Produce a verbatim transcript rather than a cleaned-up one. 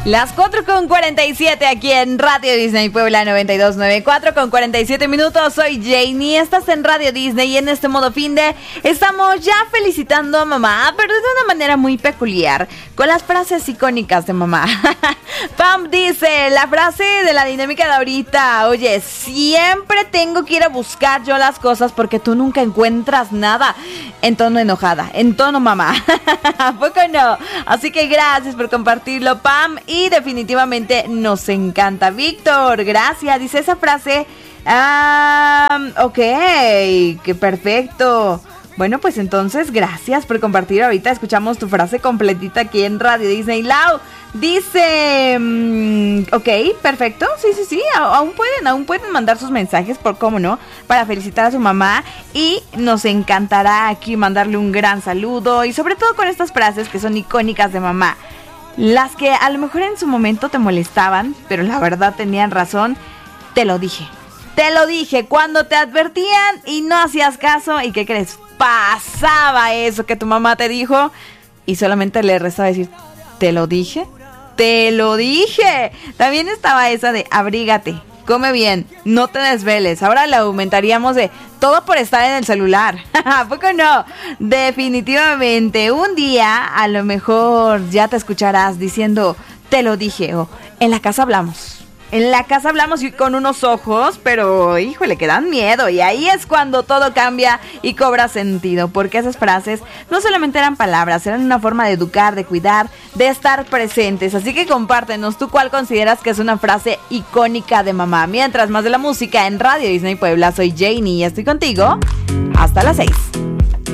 Las cuatro con cuarenta y siete aquí en Radio Disney Puebla noventa y dos punto noventa y cuatro con cuarenta y siete minutos. Soy Janie, estás en Radio Disney y en este modo fin de estamos ya felicitando a mamá, pero de una manera muy peculiar, con las frases icónicas de mamá. Pam dice, la frase de la dinámica de ahorita, oye, siempre tengo que ir a buscar yo las cosas porque tú nunca encuentras nada. En tono enojada, en tono mamá. ¿A poco no? Así que gracias por compartirlo, Pam. Y definitivamente nos encanta. Víctor, gracias. Dice esa frase. Ah, ok, qué perfecto. Bueno, pues entonces, gracias por compartir. Ahorita escuchamos tu frase completita aquí en Radio Disney. Lau dice, mmm, ok, perfecto. Sí, sí, sí, aún pueden, aún pueden mandar sus mensajes, por cómo no, para felicitar a su mamá. Y nos encantará aquí mandarle un gran saludo. Y sobre todo con estas frases que son icónicas de mamá. Las que a lo mejor en su momento te molestaban, pero la verdad tenían razón. Te lo dije, te lo dije cuando te advertían y no hacías caso. ¿Y qué crees? Pasaba eso que tu mamá te dijo y solamente le restaba decir, te lo dije, te lo dije. También estaba esa de abrígate, come bien, no te desveles. Ahora la aumentaríamos de todo por estar en el celular. ¿A poco no? Definitivamente, un día a lo mejor ya te escucharás diciendo, te lo dije, o en la casa hablamos. En la casa hablamos y con unos ojos, pero híjole, que dan miedo. Y ahí es cuando todo cambia y cobra sentido. Porque esas frases no solamente eran palabras, eran una forma de educar, de cuidar, de estar presentes. Así que compártenos tú cuál consideras que es una frase icónica de mamá. Mientras más de la música en Radio Disney Puebla, soy Janie y estoy contigo hasta las seis.